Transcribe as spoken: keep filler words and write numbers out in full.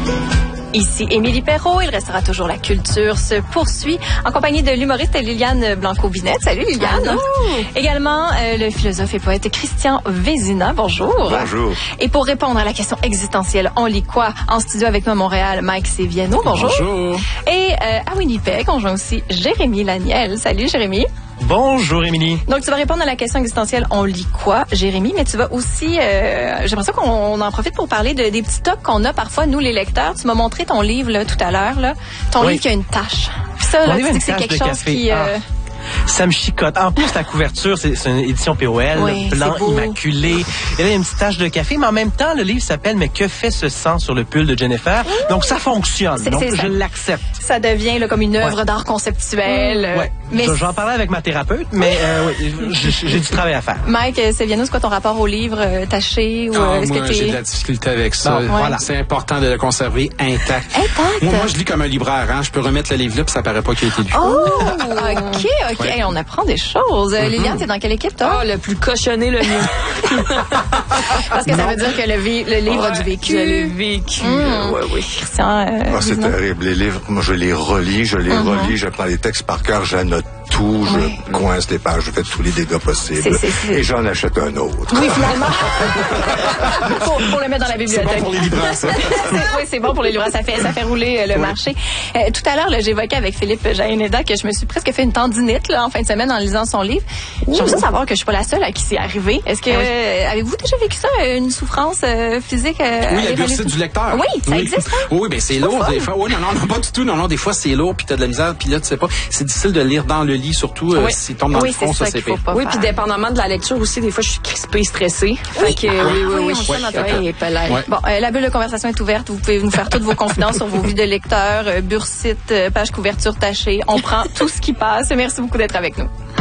Ici Émilie Perrault, il restera toujours la culture se poursuit en compagnie de l'humoriste Liliane Blanco-Binette. Salut Liliane. Allô. Également euh, le philosophe et poète Christian Vézina. Bonjour. Bonjour. Et pour répondre à la question existentielle, on lit quoi? En studio avec moi à Montréal, Mike Séviano. Bonjour. Bonjour. Et euh, à Winnipeg, on joint aussi Jérémy Laniel. Salut Jérémy. Bonjour, Émilie. Donc, tu vas répondre à la question existentielle, on lit quoi, Jérémy, mais tu vas aussi, euh, j'aimerais ça qu'on en profite pour parler de, des petits tocs qu'on a parfois, nous, les lecteurs. Tu m'as montré ton livre, là, tout à l'heure, là. Ton oui. livre qui a une tache. Puis ça, là, tu dis que c'est quelque chose café. qui... Euh... Ah. Ça me chicote. En plus, la couverture, c'est, c'est une édition P O L, oui, blanc, immaculé. Et là, il y a une petite tache de café, mais en même temps, le livre s'appelle « Mais que fait ce sang sur le pull de Jennifer? » Donc, ça fonctionne. C'est, Donc, c'est, je ça, l'accepte. Ça devient là, comme une œuvre ouais. d'art conceptuel. Mmh. Ouais. Mais je, je vais en parler avec ma thérapeute, mais euh, oui, j'ai, j'ai du travail à faire. Mike Séviano, c'est quoi ton rapport au livre euh, taché? Ou, ah, est-ce moi, que t'es... j'ai de la difficulté avec ça. Bon, voilà. C'est important de le conserver intact. Intact? Moi, moi, je lis comme un libraire. Hein? Je peux remettre le livre là, puis ça paraît pas qu'il a été lu. Oh, OK, OK. Ouais. Hey, on apprend des choses. Mm-hmm. Liliane, t'es dans quelle équipe, toi? Ah, le plus cochonné, le mieux. Parce que non. Ça veut dire que le, vi- le livre ouais, a du vécu. Je l'ai vécu. Mmh. Oui, oui. Christian, euh, oh, c'est terrible. Les livres, moi, je les relis, je les mm-hmm. relis, je prends les textes par cœur, j'annote tout, je oui. coince les pages, je fais tous les dégâts possibles. C'est, c'est, c'est... Et j'en achète un autre. Oui, finalement. pour, pour le mettre dans la bibliothèque. C'est bon pour les libraires, ça. Oui, c'est bon pour les libraires. Ça fait, ça fait rouler euh, le oui. marché. Euh, tout à l'heure, là, j'évoquais avec Philippe Jaénéda que je me suis presque fait une tendinite là, en fin de semaine en lisant son livre. J'aimerais ça savoir que je suis pas la seule à qui c'est arrivé. Est-ce que, euh, avez-vous déjà vécu ça, une souffrance euh, physique? Euh, oui, la bursite du lecteur. Oui, ça oui. existe, hein? Oui, ben c'est, c'est lourd des fois. Oui, non, non, non, pas du tout. Non, non, des fois, c'est lourd, puis t'as de la misère, puis là, tu sais pas. C'est difficile de lire dans le lit, surtout euh, oui. s'il tombe dans oui, le front, ça, ça, c'est pire. Oui, puis dépendamment de la lecture aussi, des fois, je suis crispée, stressée. Oui, fait que, ah, oui, oui, oui. oui. oui, oui. oui. Bon, euh, la bulle de conversation est ouverte. Vous pouvez nous faire toutes vos confidences sur vos vies de lecteur, euh, bursite, euh, page couverture tachée. On prend tout ce qui passe. Merci beaucoup d'être avec nous.